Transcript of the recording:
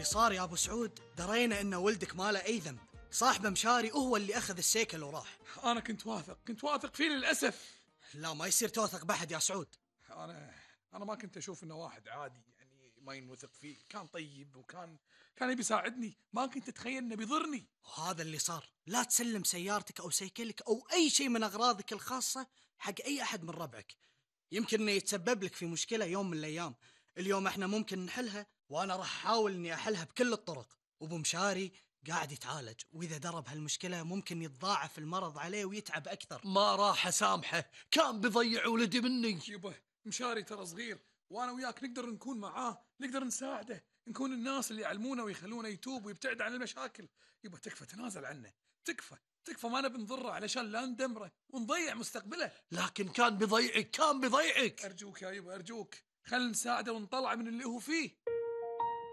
صار يا ابو سعود، درينا ان ولدك ما له اي ذنب، صاحبه مشاري هو اللي اخذ السيكل وراح. انا كنت واثق فيه للاسف. لا ما يصير توثق بحد يا سعود. انا ما كنت اشوف انه واحد عادي يعني ما ينوثق فيه، كان طيب كان يبي يساعدني، ما كنت اتخيل انه بيضرني. وهذا اللي صار. لا تسلم سيارتك او سيكلك او اي شيء من اغراضك الخاصه حق اي احد من ربعك، يمكن انه يتسبب لك في مشكله يوم من الايام. اليوم احنا ممكن نحلها، وانا راح احاول اني احلها بكل الطرق. وابو مشاري قاعد يتعالج، واذا درب هالمشكله ممكن يتضاعف المرض عليه ويتعب اكثر. ما راح اسامحه، كان بيضيع ولدي مني. يبا مشاري ترى صغير، وانا وياك نقدر نكون معاه، نقدر نساعده، نكون الناس اللي يعلمونه ويخلونه يتوب ويبتعد عن المشاكل. يبا تكفى تنازل عنه، تكفى ما نبي نضره علشان لا ندمره ونضيع مستقبله. لكن كان بيضيعك. ارجوك يا يبا ارجوك، خلينا نساعده ونطلعه من اللي هو فيه.